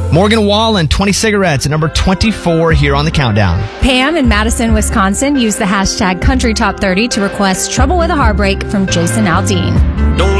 Morgan Wallen, 20 cigarettes at number 24 here on the countdown. Pam in Madison, Wisconsin used the hashtag CountryTop30 to request Trouble with a Heartbreak from Jason Aldean. Don't